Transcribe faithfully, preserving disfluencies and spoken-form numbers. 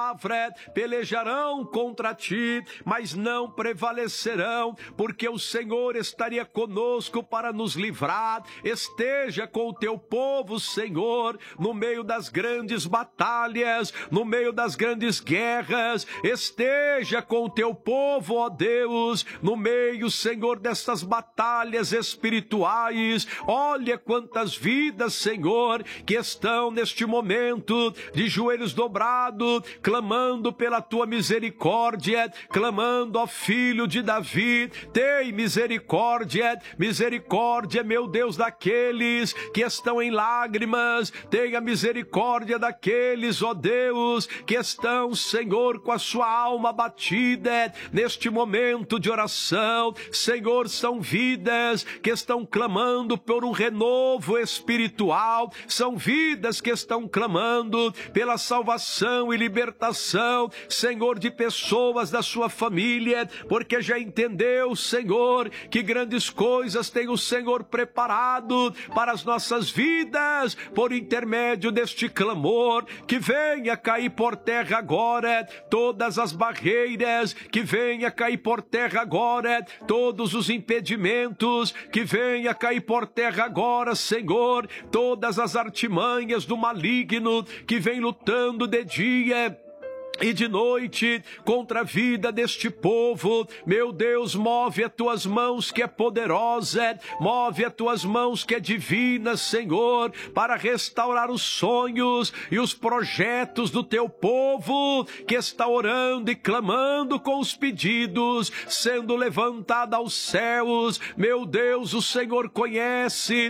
pelejarão contra ti, mas não prevalecerão, porque o Senhor estaria conosco para nos livrar. Esteja com o teu povo, Senhor, no meio das grandes batalhas, no meio das grandes guerras. Esteja com o teu povo, ó Deus, no meio, Senhor, dessas batalhas espirituais. Olha quantas vidas, Senhor, que estão neste momento de joelhos dobrados, clamando pela tua misericórdia, clamando, ó Filho de Davi, tem misericórdia, misericórdia, meu Deus, daqueles que estão em lágrimas, tenha misericórdia daqueles, ó Deus, que estão, Senhor, com a sua alma abatida, neste momento de oração. Senhor, são vidas que estão clamando por um renovo espiritual, são vidas que estão clamando pela salvação e libertação, Senhor, de pessoas da sua família, porque já entendeu, Senhor, que grandes coisas tem o Senhor preparado para as nossas vidas, por intermédio deste clamor. Que venha cair por terra agora todas as barreiras, que venha cair por terra agora todos os impedimentos, que venha cair por terra agora, Senhor, todas as artimanhas do maligno que vem lutando de dia e de noite contra a vida deste povo. Meu Deus, move as tuas mãos que é poderosa, move as tuas mãos que é divina, Senhor, para restaurar os sonhos e os projetos do teu povo, que está orando e clamando com os pedidos, sendo levantada aos céus. Meu Deus, o Senhor conhece